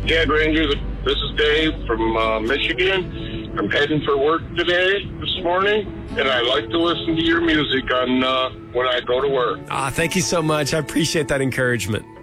Yeah, Rangers, this is Dave from Michigan. I'm heading for work this morning, and I like to listen to your music on when I go to work. Thank you so much. I appreciate that encouragement.